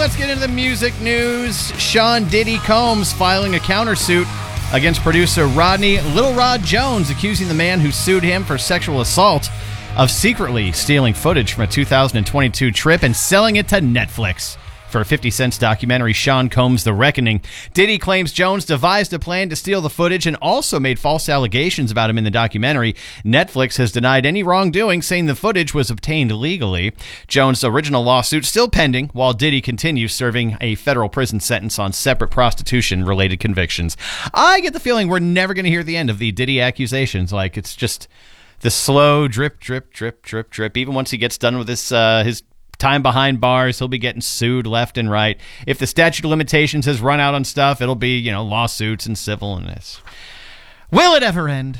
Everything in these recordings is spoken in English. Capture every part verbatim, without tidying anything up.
let's get into the music news. Sean Diddy Combs filing a countersuit against producer Rodney Little Rod Jones, accusing the man who sued him for sexual assault of secretly stealing footage from a two thousand twenty-two trip and selling it to Netflix. For a fifty cents documentary, Sean Combs' The Reckoning, Diddy claims Jones devised a plan to steal the footage and also made false allegations about him in the documentary. Netflix has denied any wrongdoing, saying the footage was obtained legally. Jones' original lawsuit still pending, while Diddy continues serving a federal prison sentence on separate prostitution-related convictions. I get the feeling we're never going to hear the end of the Diddy accusations. Like, it's just the slow drip, drip, drip, drip, drip. Even once he gets done with this, uh, his time behind bars, he'll be getting sued left and right. If the statute of limitations has run out on stuff, it'll be, you know, lawsuits and civil and this. Will it ever end?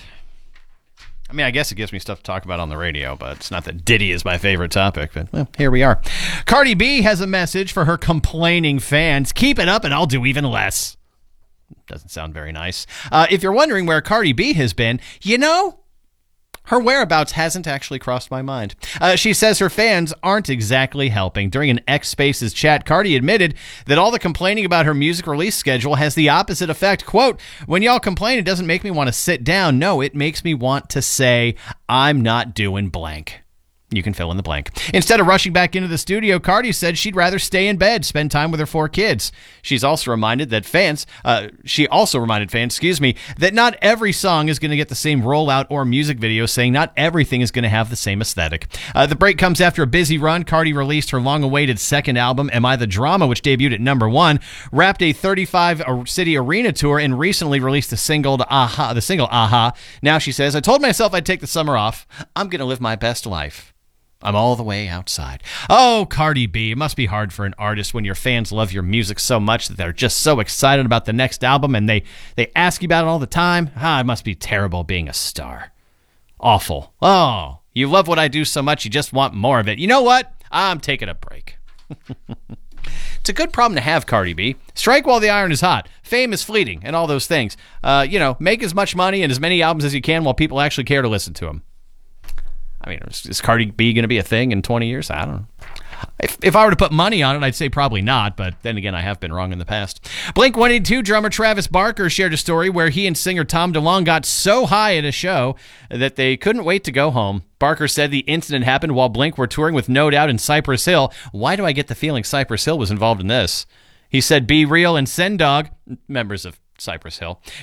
I mean, I guess it gives me stuff to talk about on the radio, but it's not that Diddy is my favorite topic. But, well, here we are. Cardi B has a message for her complaining fans. Keep it up and I'll do even less. Doesn't sound very nice. Uh, if you're wondering where Cardi B has been, you know, her whereabouts hasn't actually crossed my mind. Uh, she says her fans aren't exactly helping. During an X Spaces chat, Cardi admitted that all the complaining about her music release schedule has the opposite effect. Quote, when y'all complain, it doesn't make me want to sit down. No, it makes me want to say, I'm not doing blank. You can fill in the blank. Instead of rushing back into the studio, Cardi said she'd rather stay in bed, spend time with her four kids. She's also reminded that fans, uh, she also reminded fans, excuse me, that not every song is going to get the same rollout or music video, saying not everything is going to have the same aesthetic. Uh, the break comes after a busy run. Cardi released her long-awaited second album, Am I the Drama, which debuted at number one, wrapped a thirty-five city arena tour, and recently released the single, Aha, the single Aha. Now she says, I told myself I'd take the summer off. I'm going to live my best life. I'm all the way outside. Oh, Cardi B, it must be hard for an artist when your fans love your music so much that they're just so excited about the next album and they, they ask you about it all the time. Ah, it must be terrible being a star. Awful. Oh, you love what I do so much you just want more of it. You know what? I'm taking a break. It's a good problem to have, Cardi B. Strike while the iron is hot. Fame is fleeting and all those things. Uh, you know, make as much money and as many albums as you can while people actually care to listen to them. I mean, is, is Cardi B going to be a thing in twenty years? I don't know. If, if I were to put money on it, I'd say probably not, but then again, I have been wrong in the past. Blink one eighty-two drummer Travis Barker shared a story where he and singer Tom DeLonge got so high at a show that they couldn't wait to go home. Barker said the incident happened while Blink were touring with No Doubt in Cypress Hill. Why do I get the feeling Cypress Hill was involved in this? He said Be Real and Send Dog, members of Cypress Hill,